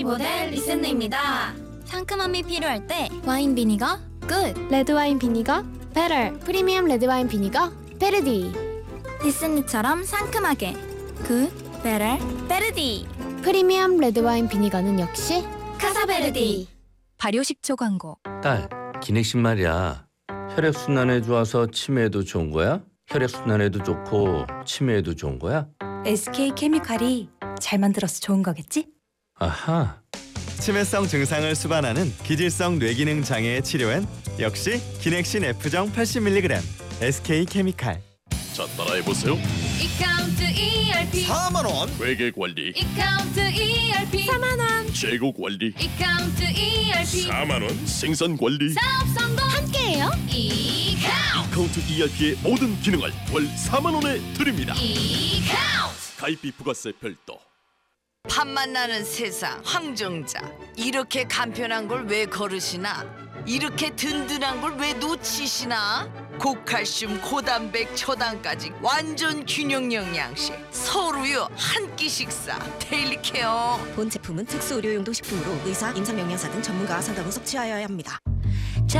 SK 모델 리센느입니다. 상큼함이 필요할 때 와인 비니거 굿! 레드와인 비니거 베터. 프리미엄 레드와인 비니거 베르디. 리센느처럼 상큼하게 굿, 베터, 베르디. 프리미엄 레드와인 비니거는 역시 카사베르디. 발효식초 광고. 딸, 기내식 말이야. 혈액순환에 좋아서 치매에도 좋은 거야? 혈액순환에도 좋고 치매에도 좋은 거야? SK 케미칼이 잘 만들어서 좋은 거겠지? 아하. 치매성 증상을 수반하는 기질성 뇌기능 장애의 치료엔 역시 기넥신 F정 80mg SK 케미칼. 자, 따라해보세요. 이카운트 ERP 4만원. 회계 관리, 이카운트 ERP 4만원. 재고 관리, 이카운트 ERP 4만 원. 생산 관리, 사업 성공 함께해요. 이카운트 카운트 ERP의 모든 기능을 월 4만 원에 드립니다. 이카운트 가입비 부가세 별도. 팝만 나는 세상 황정자. 이렇게 간편한 걸 왜 거르시나? 이렇게 든든한 걸 왜 놓치시나? 고칼슘, 고단백, 초당까지 완전 균형 영양식. 서로요 한 끼 식사. 데일리 케어. 본 제품은 특수 의료용도 식품으로 의사, 임상영양사 등 전문가와 상담 후 섭취하여야 합니다.